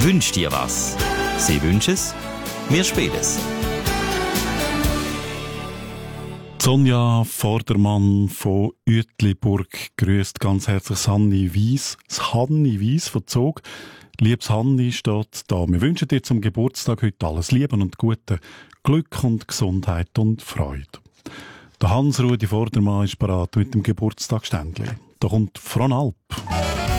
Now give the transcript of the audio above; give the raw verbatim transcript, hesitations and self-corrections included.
Wünsch dir was. Sie wünschen es, wir spielen es. Sonja Vordermann von Uetliburg grüßt ganz herzlich Hanni Weiss. Das Hanni Weiss von Zug. Liebes Hanni steht da. Wir wünschen dir zum Geburtstag heute alles Liebe und Gute, Glück und Gesundheit und Freude. Der Hans-Rudi Vordermann ist bereit mit dem Geburtstagsständchen. Da kommt Fronalp.